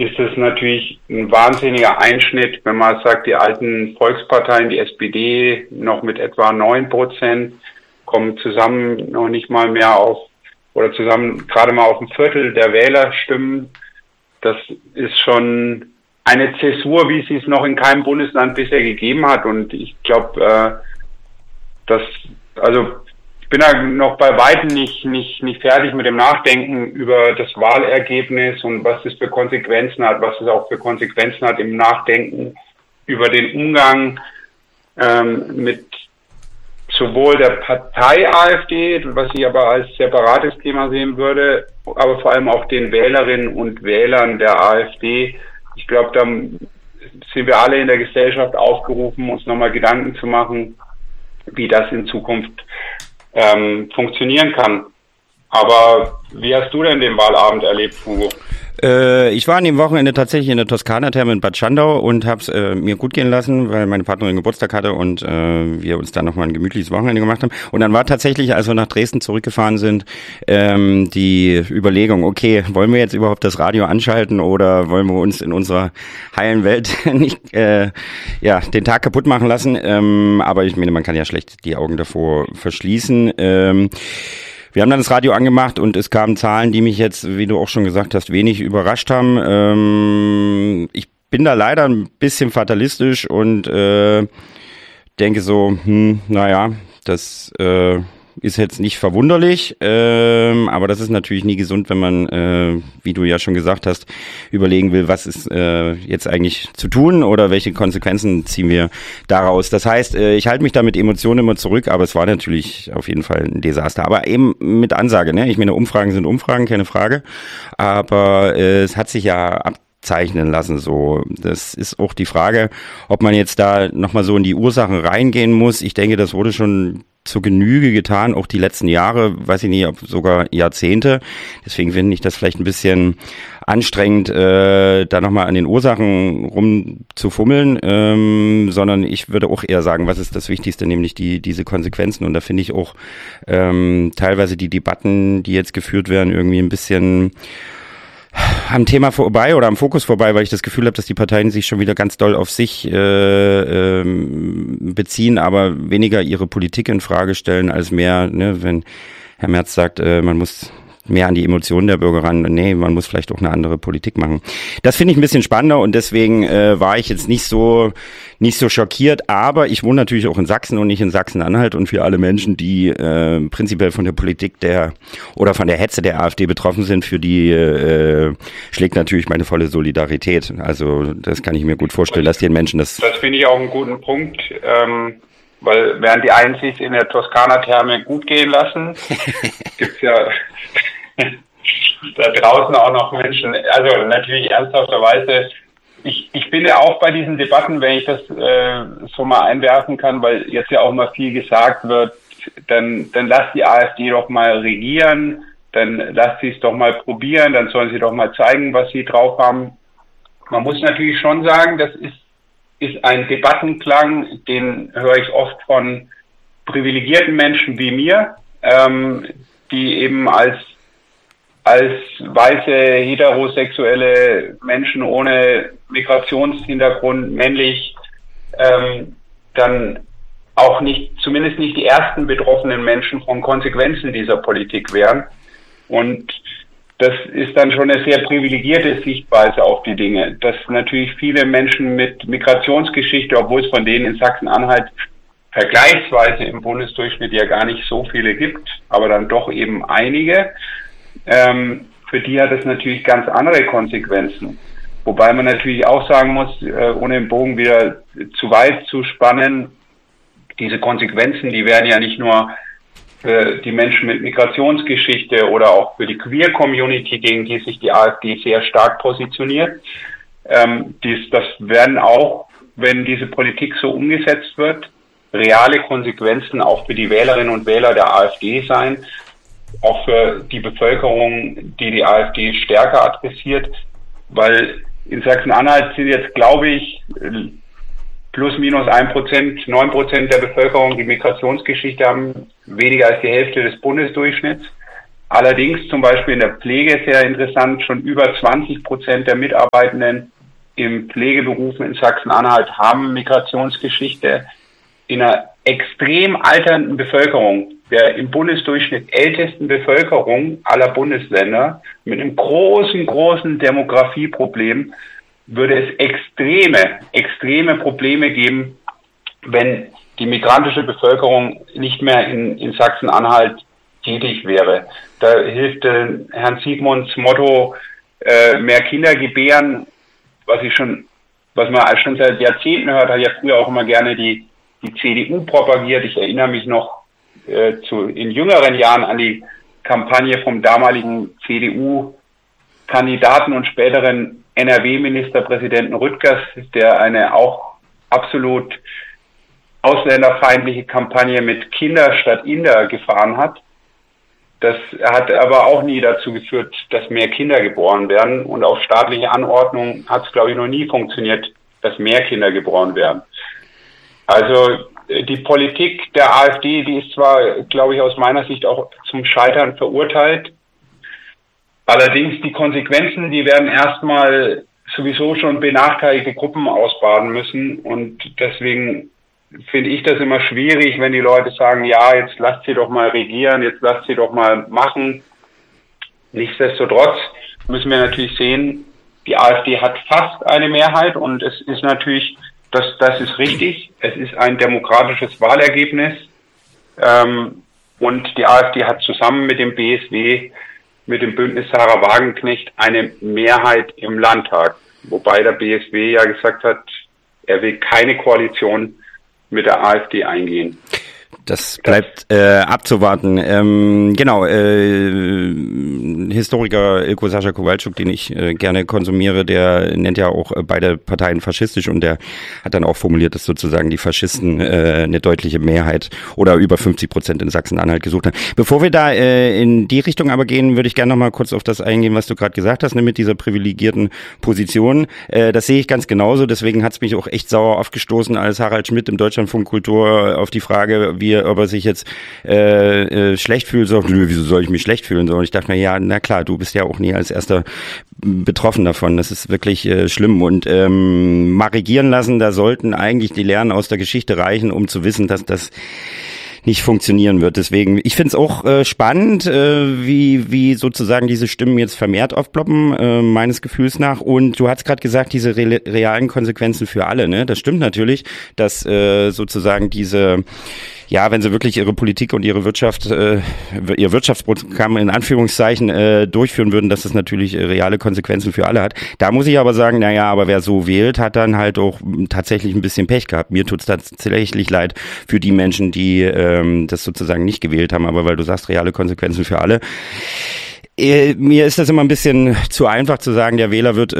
ist es natürlich ein wahnsinniger Einschnitt, wenn man sagt, die alten Volksparteien, die SPD noch mit etwa 9%, kommen zusammen noch nicht mal mehr oder zusammen gerade mal auf ein Viertel der Wählerstimmen. Das ist schon eine Zäsur, wie sie es noch in keinem Bundesland bisher gegeben hat. Und ich glaube, ich bin da noch bei weitem nicht fertig mit dem Nachdenken über das Wahlergebnis und was es für Konsequenzen hat, was es auch für Konsequenzen hat im Nachdenken über den Umgang mit sowohl der Partei AfD, was ich aber als separates Thema sehen würde, aber vor allem auch den Wählerinnen und Wählern der AfD. Ich glaube, da sind wir alle in der Gesellschaft aufgerufen, uns nochmal Gedanken zu machen, wie das in Zukunft funktionieren kann. Aber wie hast du denn den Wahlabend erlebt, Hugo? Ich war an dem Wochenende tatsächlich in der Toskana-Therme in Bad Schandau und habe es mir gut gehen lassen, weil meine Partnerin Geburtstag hatte und wir uns dann nochmal ein gemütliches Wochenende gemacht haben. Und dann war tatsächlich, als wir nach Dresden zurückgefahren sind, die Überlegung, okay, wollen wir jetzt überhaupt das Radio anschalten oder wollen wir uns in unserer heilen Welt nicht den Tag kaputt machen lassen? Aber ich meine, man kann ja schlecht die Augen davor verschließen. Wir haben dann das Radio angemacht und es kamen Zahlen, die mich jetzt, wie du auch schon gesagt hast, wenig überrascht haben. Ich bin da leider ein bisschen fatalistisch und denke so, das ist jetzt nicht verwunderlich, aber das ist natürlich nie gesund, wenn man, wie du ja schon gesagt hast, überlegen will, was ist jetzt eigentlich zu tun oder welche Konsequenzen ziehen wir daraus. Das heißt, ich halte mich da mit Emotionen immer zurück, aber es war natürlich auf jeden Fall ein Desaster. Aber eben mit Ansage, ne? Ich meine, Umfragen sind Umfragen, keine Frage, aber es hat sich ja abzeichnen lassen, so. Das ist auch die Frage, ob man jetzt da nochmal so in die Ursachen reingehen muss. Ich denke, das wurde schon zur Genüge getan, auch die letzten Jahre, weiß ich nicht, ob sogar Jahrzehnte. Deswegen finde ich das vielleicht ein bisschen anstrengend, da nochmal an den Ursachen rumzufummeln, sondern ich würde auch eher sagen, was ist das Wichtigste, nämlich diese Konsequenzen. Und da finde ich auch teilweise die Debatten, die jetzt geführt werden, irgendwie ein bisschen am Thema vorbei oder am Fokus vorbei, weil ich das Gefühl habe, dass die Parteien sich schon wieder ganz doll auf sich beziehen, aber weniger ihre Politik in Frage stellen als mehr, ne, wenn Herr Merz sagt, man muss mehr an die Emotionen der Bürger ran. Nee, man muss vielleicht auch eine andere Politik machen. Das finde ich ein bisschen spannender und deswegen war ich jetzt nicht so schockiert, aber ich wohne natürlich auch in Sachsen und nicht in Sachsen-Anhalt und für alle Menschen, die prinzipiell von der Politik oder von der Hetze der AfD betroffen sind, für die schlägt natürlich meine volle Solidarität. Also das kann ich mir gut vorstellen, dass den Menschen das finde ich auch einen guten Punkt, weil während die einen sich in der Toskana-Therme gut gehen lassen, gibt's ja da draußen auch noch Menschen, also natürlich ernsthafterweise. Ich finde auch bei diesen Debatten, wenn ich das so mal einwerfen kann, weil jetzt ja auch mal viel gesagt wird, dann lasst die AfD doch mal regieren, dann lasst sie es doch mal probieren, dann sollen sie doch mal zeigen, was sie drauf haben. Man muss natürlich schon sagen, das ist ein Debattenklang, den höre ich oft von privilegierten Menschen wie mir, die eben als weiße, heterosexuelle Menschen ohne Migrationshintergrund, männlich, dann auch zumindest nicht die ersten betroffenen Menschen von Konsequenzen dieser Politik wären. Und das ist dann schon eine sehr privilegierte Sichtweise auf die Dinge, dass natürlich viele Menschen mit Migrationsgeschichte, obwohl es von denen in Sachsen-Anhalt vergleichsweise im Bundesdurchschnitt ja gar nicht so viele gibt, aber dann doch eben einige, für die hat es natürlich ganz andere Konsequenzen. Wobei man natürlich auch sagen muss, ohne den Bogen wieder zu weit zu spannen, diese Konsequenzen, die werden ja nicht nur für die Menschen mit Migrationsgeschichte oder auch für die Queer-Community, gegen die sich die AfD sehr stark positioniert. Das werden auch, wenn diese Politik so umgesetzt wird, reale Konsequenzen auch für die Wählerinnen und Wähler der AfD sein, auch für die Bevölkerung, die AfD stärker adressiert, weil in Sachsen-Anhalt sind jetzt, glaube ich, plus minus 1%, 9% der Bevölkerung, die Migrationsgeschichte haben, weniger als die Hälfte des Bundesdurchschnitts. Allerdings zum Beispiel in der Pflege sehr interessant, schon über 20% der Mitarbeitenden im Pflegeberufen in Sachsen-Anhalt haben Migrationsgeschichte. In einer extrem alternden Bevölkerung, der im Bundesdurchschnitt ältesten Bevölkerung aller Bundesländer, mit einem großen Demografieproblem, würde es extreme Probleme geben, wenn die migrantische Bevölkerung nicht mehr in Sachsen-Anhalt tätig wäre. Da hilft Herrn Siegmunds Motto, mehr Kinder gebären, was man schon seit Jahrzehnten hört, hat ja früher auch immer gerne die CDU propagiert. Ich erinnere mich noch in jüngeren Jahren an die Kampagne vom damaligen CDU-Kandidaten und späteren NRW-Ministerpräsidenten Rüttgers, der eine auch absolut ausländerfeindliche Kampagne mit Kinder statt Inder gefahren hat. Das hat aber auch nie dazu geführt, dass mehr Kinder geboren werden. Und auf staatliche Anordnung hat es, glaube ich, noch nie funktioniert, dass mehr Kinder geboren werden. Also die Politik der AfD, die ist zwar, glaube ich, aus meiner Sicht auch zum Scheitern verurteilt. Allerdings die Konsequenzen, die werden erstmal sowieso schon benachteiligte Gruppen ausbaden müssen. Und deswegen finde ich das immer schwierig, wenn die Leute sagen, ja, jetzt lasst sie doch mal regieren, jetzt lasst sie doch mal machen. Nichtsdestotrotz müssen wir natürlich sehen, die AfD hat fast eine Mehrheit und es ist natürlich, das ist richtig, es ist ein demokratisches Wahlergebnis und die AfD hat zusammen mit dem BSW, mit dem Bündnis Sarah Wagenknecht eine Mehrheit im Landtag, wobei der BSW ja gesagt hat, er will keine Koalition mit der AfD eingehen. Das bleibt abzuwarten. Historiker Ilko Sascha Kowalczuk, den ich gerne konsumiere, der nennt ja auch beide Parteien faschistisch und der hat dann auch formuliert, dass sozusagen die Faschisten eine deutliche Mehrheit oder über 50% in Sachsen-Anhalt gesucht haben. Bevor wir da in die Richtung aber gehen, würde ich gerne noch mal kurz auf das eingehen, was du gerade gesagt hast, ne, mit dieser privilegierten Position. Das sehe ich ganz genauso, deswegen hat es mich auch echt sauer aufgestoßen, als Harald Schmidt im Deutschlandfunk Kultur auf die Frage, ob er sich jetzt schlecht fühlt, so, wieso soll ich mich schlecht fühlen? So, und ich dachte mir, ja, na klar, du bist ja auch nie als erster betroffen davon. Das ist wirklich schlimm. Und mal regieren lassen, da sollten eigentlich die Lehren aus der Geschichte reichen, um zu wissen, dass das nicht funktionieren wird. Deswegen, ich finde es auch spannend, wie sozusagen diese Stimmen jetzt vermehrt aufploppen, meines Gefühls nach. Und du hast gerade gesagt, diese realen Konsequenzen für alle, ne? Das stimmt natürlich, dass sozusagen diese, ja, wenn sie wirklich ihre Politik und ihre Wirtschaft, ihr Wirtschaftsprogramm in Anführungszeichen durchführen würden, dass das natürlich reale Konsequenzen für alle hat. Da muss ich aber sagen, naja, aber wer so wählt, hat dann halt auch tatsächlich ein bisschen Pech gehabt. Mir tut's tatsächlich leid für die Menschen, die das sozusagen nicht gewählt haben, aber weil du sagst, reale Konsequenzen für alle. Mir ist das immer ein bisschen zu einfach zu sagen, der Wähler wird,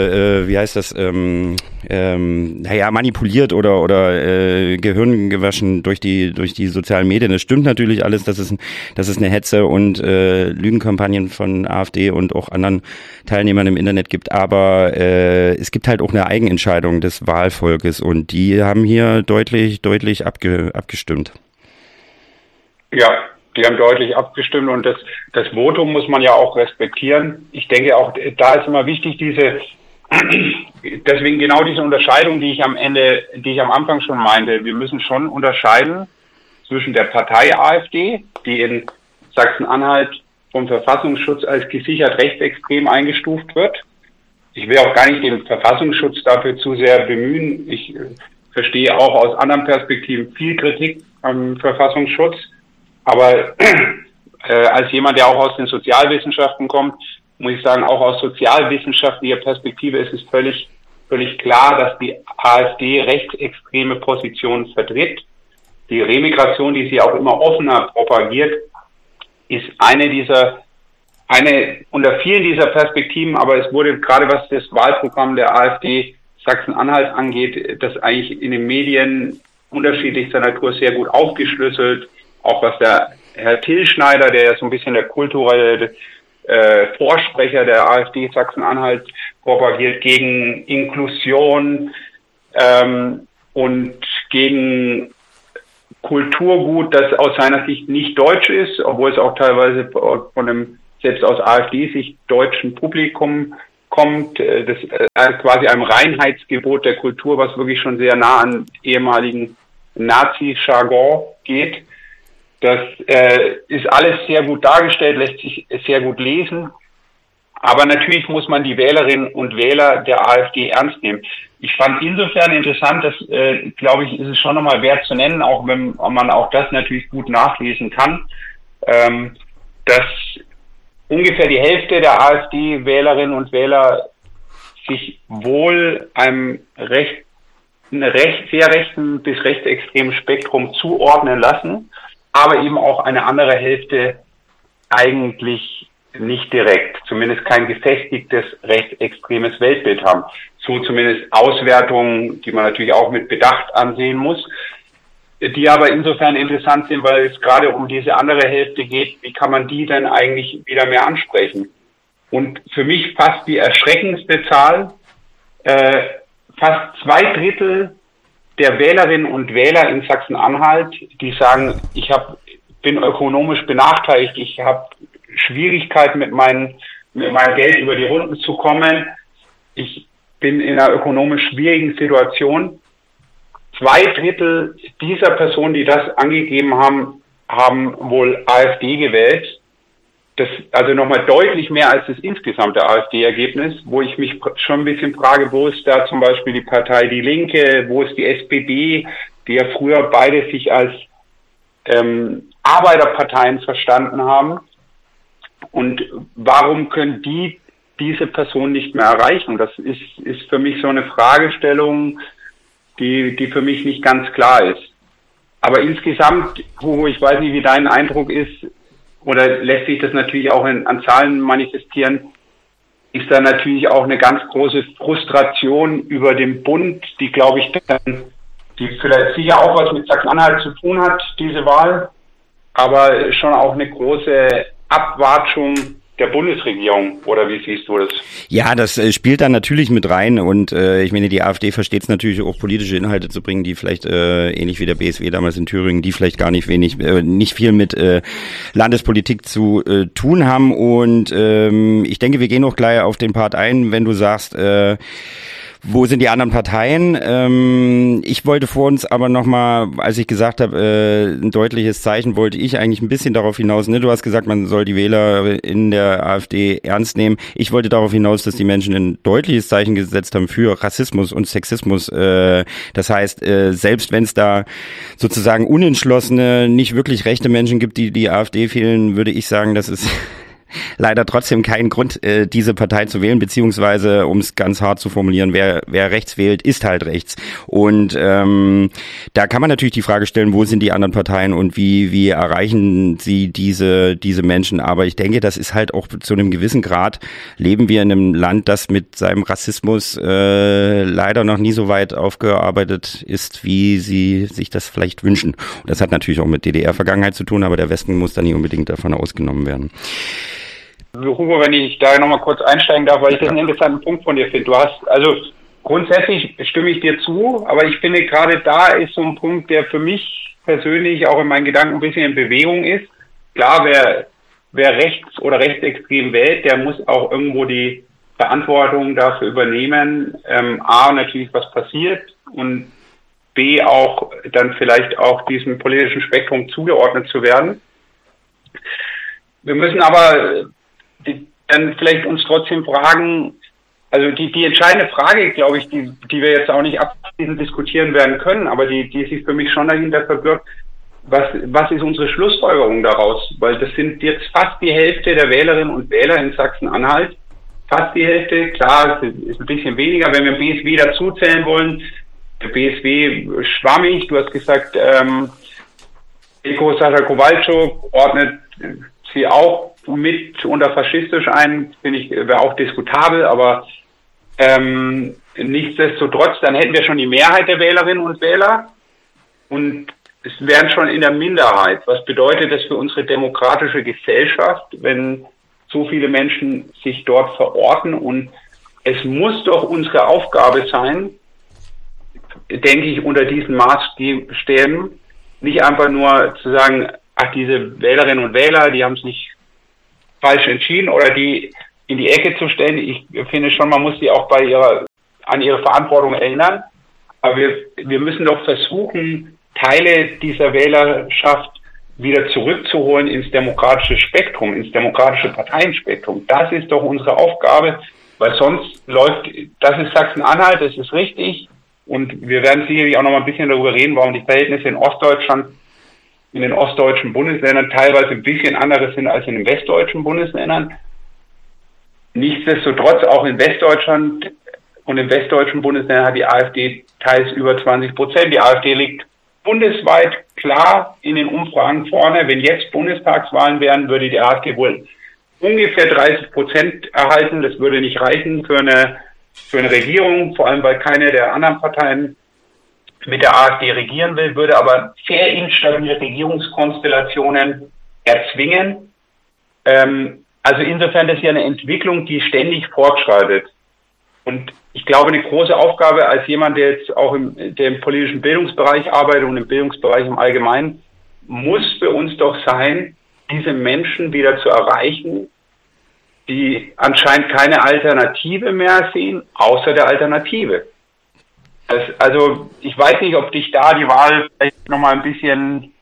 manipuliert oder Gehirn gewaschen durch die sozialen Medien. Das stimmt natürlich alles, das ist eine Hetze und Lügenkampagnen von AfD und auch anderen Teilnehmern im Internet gibt, aber es gibt halt auch eine Eigenentscheidung des Wahlvolkes und die haben hier deutlich abgestimmt. Ja, die haben deutlich abgestimmt und das Votum muss man ja auch respektieren. Ich denke auch, da ist immer wichtig, deswegen genau diese Unterscheidung, die ich am Anfang schon meinte. Wir müssen schon unterscheiden zwischen der Partei AfD, die in Sachsen-Anhalt vom Verfassungsschutz als gesichert rechtsextrem eingestuft wird. Ich will auch gar nicht den Verfassungsschutz dafür zu sehr bemühen. Ich verstehe auch aus anderen Perspektiven viel Kritik am Verfassungsschutz. Aber als jemand, der auch aus den Sozialwissenschaften kommt, muss ich sagen, auch aus sozialwissenschaftlicher Perspektive ist es völlig klar, dass die AfD rechtsextreme Positionen vertritt. Die Remigration, die sie auch immer offener propagiert, ist eine unter vielen dieser Perspektiven, aber es wurde gerade, was das Wahlprogramm der AfD Sachsen-Anhalt angeht, das eigentlich in den Medien unterschiedlichster Natur sehr gut aufgeschlüsselt. Auch was der Herr Till Schneider, der ja so ein bisschen der kulturelle Vorsprecher der AfD Sachsen-Anhalt propagiert, gegen Inklusion und gegen Kulturgut, das aus seiner Sicht nicht deutsch ist, obwohl es auch teilweise von einem selbst aus AfD-Sicht deutschen Publikum kommt, das quasi einem Reinheitsgebot der Kultur, was wirklich schon sehr nah an ehemaligen Nazi-Jargon geht. Das ist alles sehr gut dargestellt, lässt sich sehr gut lesen. Aber natürlich muss man die Wählerinnen und Wähler der AfD ernst nehmen. Ich fand insofern interessant, dass, glaube ich, ist es schon nochmal wert zu nennen, auch wenn man auch das natürlich gut nachlesen kann, dass ungefähr die Hälfte der AfD-Wählerinnen und Wähler sich wohl einem sehr rechten bis rechtsextremen Spektrum zuordnen lassen, aber eben auch eine andere Hälfte eigentlich nicht direkt, zumindest kein gefestigtes rechtsextremes Weltbild haben. So zumindest Auswertungen, die man natürlich auch mit Bedacht ansehen muss, die aber insofern interessant sind, weil es gerade um diese andere Hälfte geht, wie kann man die denn eigentlich wieder mehr ansprechen? Und für mich fast die erschreckendste Zahl, fast 2/3 der Wählerinnen und Wähler in Sachsen-Anhalt, die sagen, bin ökonomisch benachteiligt, ich habe Schwierigkeiten mit meinem Geld über die Runden zu kommen, ich bin in einer ökonomisch schwierigen Situation. 2/3 dieser Personen, die das angegeben haben, haben wohl AfD gewählt. Das also nochmal deutlich mehr als das insgesamte AfD-Ergebnis, wo ich mich schon ein bisschen frage, wo ist da zum Beispiel die Partei Die Linke, wo ist die SPD, die ja früher beide sich als Arbeiterparteien verstanden haben. Und warum können diese Person nicht mehr erreichen? Das ist für mich so eine Fragestellung, die für mich nicht ganz klar ist. Aber insgesamt, Hugo, ich weiß nicht, wie dein Eindruck ist, oder lässt sich das natürlich auch an Zahlen manifestieren, ist da natürlich auch eine ganz große Frustration über den Bund, die, glaube ich, die vielleicht sicher auch was mit Sachsen-Anhalt zu tun hat, diese Wahl, aber schon auch eine große Abwatschung der Bundesregierung, oder wie siehst du das? Ja, das spielt dann natürlich mit rein und ich meine, die AfD versteht es natürlich auch, politische Inhalte zu bringen, die vielleicht ähnlich wie der BSW damals in Thüringen, die vielleicht gar nicht viel mit Landespolitik zu tun haben und ich denke, wir gehen auch gleich auf den Part ein, wenn du sagst, wo sind die anderen Parteien? Ich wollte vor uns aber nochmal, als ich gesagt habe, ein deutliches Zeichen, wollte ich eigentlich ein bisschen darauf hinaus, ne? Du hast gesagt, man soll die Wähler in der AfD ernst nehmen. Ich wollte darauf hinaus, dass die Menschen ein deutliches Zeichen gesetzt haben für Rassismus und Sexismus. Das heißt, selbst wenn es da sozusagen unentschlossene, nicht wirklich rechte Menschen gibt, die AfD wählen, würde ich sagen, das ist leider trotzdem kein Grund, diese Partei zu wählen, beziehungsweise, um es ganz hart zu formulieren, wer rechts wählt, ist halt rechts. Und da kann man natürlich die Frage stellen, wo sind die anderen Parteien und wie erreichen sie diese Menschen. Aber ich denke, das ist halt auch zu einem gewissen Grad, leben wir in einem Land, das mit seinem Rassismus leider noch nie so weit aufgearbeitet ist, wie sie sich das vielleicht wünschen. Und das hat natürlich auch mit DDR-Vergangenheit zu tun, aber der Westen muss da nicht unbedingt davon ausgenommen werden. Hugo, wenn ich da nochmal kurz einsteigen darf, weil ich das einen interessanten Punkt von dir finde. Also grundsätzlich stimme ich dir zu, aber ich finde gerade da ist so ein Punkt, der für mich persönlich auch in meinen Gedanken ein bisschen in Bewegung ist. Klar, wer rechts oder rechtsextrem wählt, der muss auch irgendwo die Verantwortung dafür übernehmen, A, natürlich was passiert und B, auch dann vielleicht auch diesem politischen Spektrum zugeordnet zu werden. Wir müssen aber dann vielleicht uns trotzdem fragen, also die entscheidende Frage, glaube ich, die wir jetzt auch nicht abschließend diskutieren werden können, aber die sich für mich schon dahinter verbirgt, was ist unsere Schlussfolgerung daraus? Weil das sind jetzt fast die Hälfte der Wählerinnen und Wähler in Sachsen-Anhalt, fast die Hälfte, klar, es ist ein bisschen weniger, wenn wir BSW dazuzählen wollen, der BSW schwammig, du hast gesagt, Sascha Kowalczuk ordnet sie auch mit unter faschistisch ein, finde ich, wäre auch diskutabel, aber nichtsdestotrotz, dann hätten wir schon die Mehrheit der Wählerinnen und Wähler und es wären schon in der Minderheit. Was bedeutet das für unsere demokratische Gesellschaft, wenn so viele Menschen sich dort verorten? Und es muss doch unsere Aufgabe sein, denke ich, unter diesen Maßstäben, nicht einfach nur zu sagen, ach, diese Wählerinnen und Wähler, die haben es nicht falsch entschieden oder die in die Ecke zu stellen. Ich finde schon, man muss sie auch an ihre Verantwortung erinnern. Aber wir müssen doch versuchen, Teile dieser Wählerschaft wieder zurückzuholen ins demokratische Spektrum, ins demokratische Parteienspektrum. Das ist doch unsere Aufgabe, weil sonst das ist Sachsen-Anhalt, das ist richtig. Und wir werden sicherlich auch noch mal ein bisschen darüber reden, warum die Verhältnisse in Ostdeutschland, in den ostdeutschen Bundesländern teilweise ein bisschen anderes sind als in den westdeutschen Bundesländern. Nichtsdestotrotz auch in Westdeutschland und in westdeutschen Bundesländern hat die AfD teils über 20%. Die AfD liegt bundesweit klar in den Umfragen vorne. Wenn jetzt Bundestagswahlen wären, würde die AfD wohl ungefähr 30% erhalten. Das würde nicht reichen für eine Regierung, vor allem weil keine der anderen Parteien mit der AfD regieren will, würde aber sehr instabile Regierungskonstellationen erzwingen. Also insofern ist ja eine Entwicklung, die ständig fortschreitet. Und ich glaube, eine große Aufgabe als jemand, der jetzt auch im politischen Bildungsbereich arbeitet und im Bildungsbereich im Allgemeinen, muss für uns doch sein, diese Menschen wieder zu erreichen, die anscheinend keine Alternative mehr sehen, außer der Alternative. Also ich weiß nicht, ob dich da die Wahl vielleicht nochmal ein bisschen,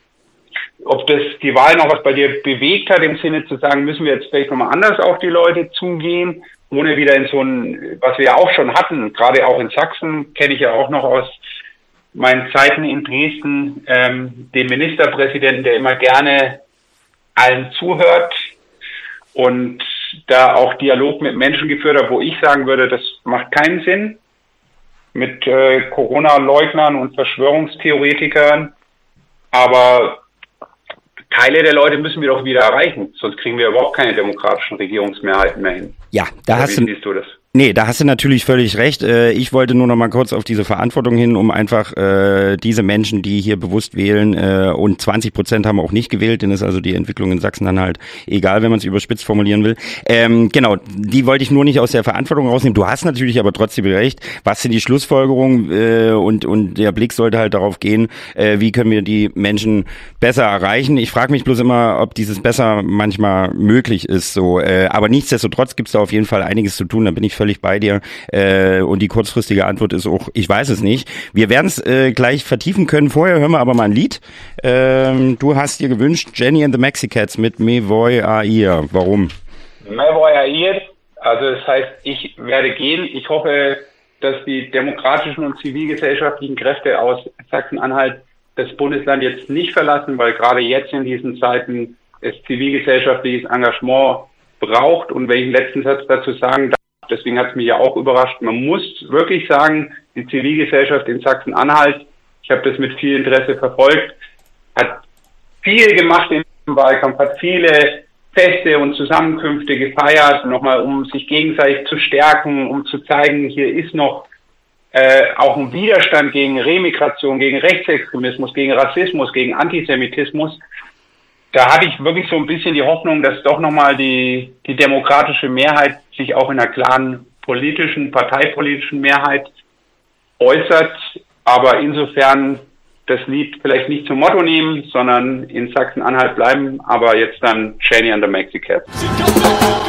ob das die Wahl noch was bei dir bewegt hat, im Sinne zu sagen, müssen wir jetzt vielleicht nochmal anders auf die Leute zugehen, ohne wieder in so ein, was wir ja auch schon hatten, gerade auch in Sachsen, kenne ich ja auch noch aus meinen Zeiten in Dresden, den Ministerpräsidenten, der immer gerne allen zuhört und da auch Dialog mit Menschen geführt hat, wo ich sagen würde, das macht keinen Sinn, mit Corona-Leugnern und Verschwörungstheoretikern, aber Teile der Leute müssen wir doch wieder erreichen, sonst kriegen wir überhaupt keine demokratischen Regierungsmehrheiten mehr hin. Ja, da hast du... Wie siehst du das? Nee, da hast du natürlich völlig recht. Ich wollte nur noch mal kurz auf diese Verantwortung hin, um einfach diese Menschen, die hier bewusst wählen, und 20% haben auch nicht gewählt, denn ist also die Entwicklung in Sachsen-Anhalt egal, wenn man es überspitzt formulieren will. Genau, die wollte ich nur nicht aus der Verantwortung rausnehmen. Du hast natürlich aber trotzdem recht. Was sind die Schlussfolgerungen? Und der Blick sollte halt darauf gehen, wie können wir die Menschen besser erreichen. Ich frage mich bloß immer, ob dieses besser manchmal möglich ist. So, aber nichtsdestotrotz gibt es da auf jeden Fall einiges zu tun. Da bin ich völlig bei dir. Und die kurzfristige Antwort ist auch, ich weiß es nicht. Wir werden es gleich vertiefen können. Vorher hören wir aber mal ein Lied. Du hast dir gewünscht, Jenny and the Mexicats mit Me Voy a Ir. Warum? Me Voy a Ir, also das heißt, ich werde gehen. Ich hoffe, dass die demokratischen und zivilgesellschaftlichen Kräfte aus Sachsen-Anhalt das Bundesland jetzt nicht verlassen, weil gerade jetzt in diesen Zeiten es zivilgesellschaftliches Engagement braucht. Und wenn ich einen letzten Satz dazu sagen darf, deswegen hat es mich ja auch überrascht, man muss wirklich sagen, die Zivilgesellschaft in Sachsen-Anhalt, ich habe das mit viel Interesse verfolgt, hat viel gemacht im Wahlkampf, hat viele Feste und Zusammenkünfte gefeiert, nochmal um sich gegenseitig zu stärken, um zu zeigen, hier ist noch auch ein Widerstand gegen Remigration, gegen Rechtsextremismus, gegen Rassismus, gegen Antisemitismus. Da hatte ich wirklich so ein bisschen die Hoffnung, dass doch nochmal die demokratische Mehrheit sich auch in einer klaren parteipolitischen Mehrheit äußert. Aber insofern das Lied vielleicht nicht zum Motto nehmen, sondern in Sachsen-Anhalt bleiben, aber jetzt dann Jenny and the Mexicats.